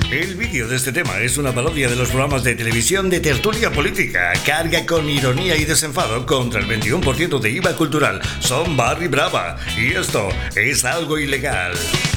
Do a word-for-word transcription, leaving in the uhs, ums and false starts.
El vídeo de este tema es una parodia de los programas de televisión de tertulia política. Carga con ironía y desenfado contra el veintiuno por ciento de I V A cultural. Son Barry Brava. Y esto es algo ilegal.